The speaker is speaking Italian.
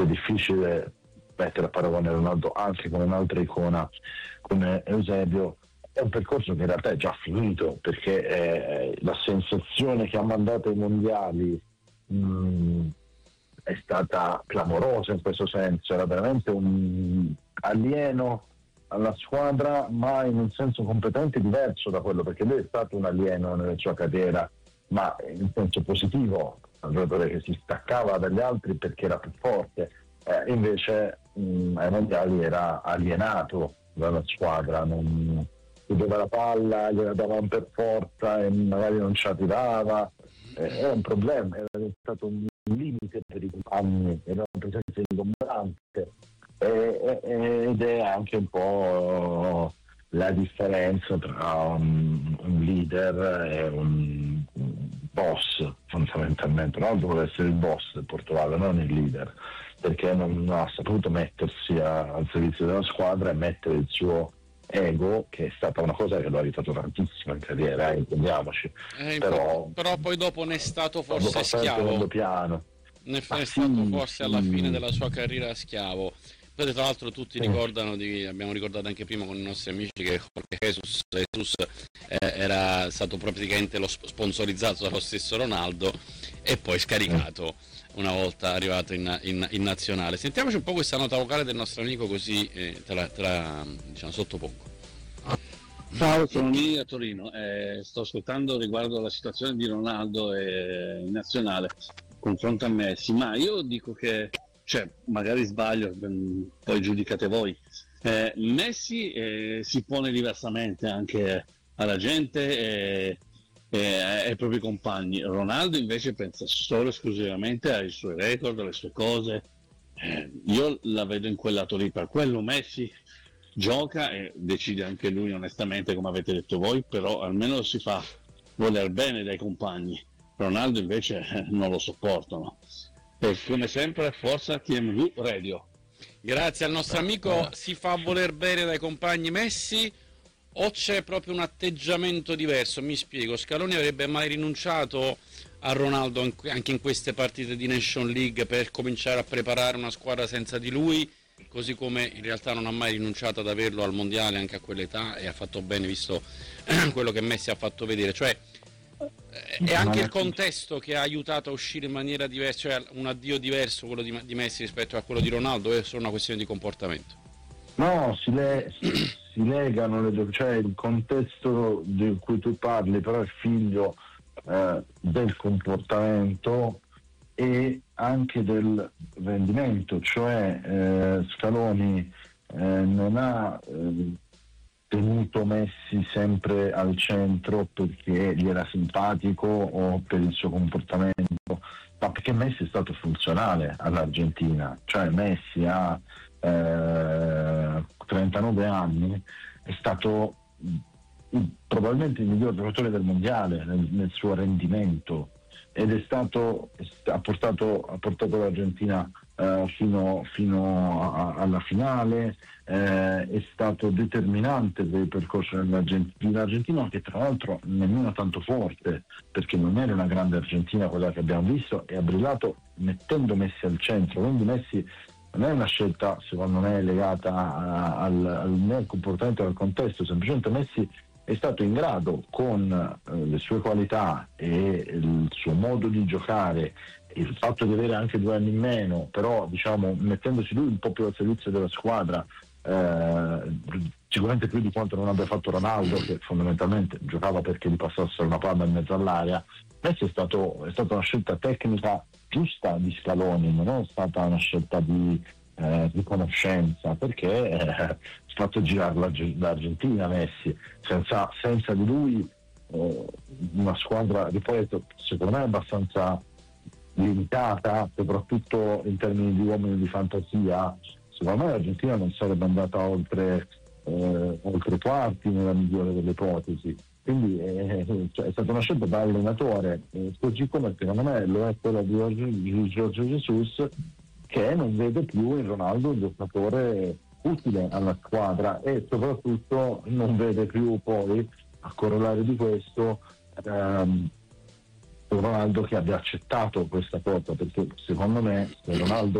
forse è difficile mettere a paragone Ronaldo anche con un'altra icona come Eusebio. È un percorso che in realtà è già finito, perché la sensazione che ha mandato ai mondiali è stata clamorosa in questo senso, era veramente un alieno alla squadra, ma in un senso completamente diverso da quello, perché lui è stato un alieno nella sua carriera, ma in senso positivo, un giocatore che si staccava dagli altri perché era più forte, invece ai mondiali era alienato dalla squadra, non chiudeva la palla, gliela davano per forza e magari non ci arrivava, era un problema, era stato un limite per i compagni, era una presenza ingombrante, ed è anche un po' la differenza tra un leader e un boss, fondamentalmente. Ronaldo vuole essere il boss del Portogallo, non il leader, perché non ha saputo mettersi al servizio della squadra e mettere il suo ego, che è stata una cosa che lo ha aiutato tantissimo in carriera, intendiamoci. Però poi dopo ne è stato forse schiavo, schiavo, piano. ne è stato forse alla fine della sua carriera schiavo. Poi tra l'altro tutti ricordano, abbiamo ricordato anche prima con i nostri amici, che Jorge Jesus era stato praticamente sponsorizzato dallo stesso Ronaldo e poi scaricato una volta arrivato in nazionale. Sentiamoci un po' questa nota vocale del nostro amico, così te la diciamo, sottopongo. Ciao, sono lì a Torino, sto ascoltando riguardo alla situazione di Ronaldo in nazionale confronto a Messi, ma io dico che, cioè, magari sbaglio, poi giudicate voi. Messi si pone diversamente anche alla gente e ai propri compagni. Ronaldo invece pensa solo esclusivamente ai suoi record, alle sue cose. Io la vedo in quel lato lì, per quello Messi gioca e decide anche lui onestamente, come avete detto voi, però almeno si fa voler bene dai compagni. Ronaldo invece non lo sopportano. E come sempre, forza TMV Radio. Grazie al nostro amico. Si fa voler bene dai compagni Messi o c'è proprio un atteggiamento diverso? Mi spiego. Scaloni avrebbe mai rinunciato a Ronaldo anche in queste partite di Nation League per cominciare a preparare una squadra senza di lui, così come in realtà non ha mai rinunciato ad averlo al mondiale anche a quell'età, e ha fatto bene visto quello che Messi ha fatto vedere. Cioè è anche il contesto che ha aiutato a uscire in maniera diversa, cioè un addio diverso quello di Messi rispetto a quello di Ronaldo, è solo una questione di comportamento? No, si legano, cioè il contesto di cui tu parli però è figlio del comportamento e anche del rendimento, cioè Scaloni non ha tenuto Messi sempre al centro perché gli era simpatico o per il suo comportamento, ma perché Messi è stato funzionale all'Argentina. Cioè Messi ha 39 anni, è stato probabilmente il miglior giocatore del mondiale nel suo rendimento, ed ha portato l'Argentina fino alla finale, è stato determinante per il percorso dell'Argentina, che tra l'altro nemmeno tanto forte, perché non era una grande Argentina quella che abbiamo visto, e ha brillato mettendo Messi al centro. Quindi Messi non è una scelta, secondo me, legata al comportamento, al contesto, semplicemente Messi è stato in grado, con le sue qualità e il suo modo di giocare, il fatto di avere anche 2 anni in meno, però diciamo mettendosi lui un po' più al servizio della squadra, sicuramente più di quanto non abbia fatto Ronaldo, che fondamentalmente giocava perché gli passasse una palla in mezzo all'area. Messi è stata una scelta tecnica giusta di Scaloni, non è stata una scelta di conoscenza, perché ha fatto girare l'Argentina Messi. Senza di lui una squadra, ripeto, secondo me abbastanza limitata, soprattutto in termini di uomini di fantasia. Secondo me l'Argentina non sarebbe andata oltre quarti nella migliore delle ipotesi. Quindi è stata una scelta da allenatore, così come secondo me lo è quella di Jorge Jesus, che non vede più in Ronaldo un giocatore utile alla squadra, e soprattutto non vede più poi, a corollario di questo, Ronaldo che abbia accettato questa cosa, perché secondo me se Ronaldo